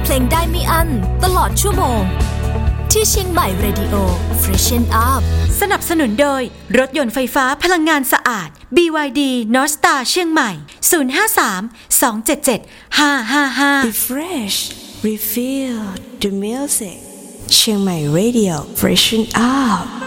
เพลงได้ไม่อั้นตลอดชั่วโมงที่เชียงใหม่ Radio Freshen Up สนับสนุนโดยรถยนต์ไฟฟ้าพลังงานสะอาด BYD North Star เชียงใหม่ 053-277-555 Refresh Refill the music เชียงใหม่ Radio Freshen Up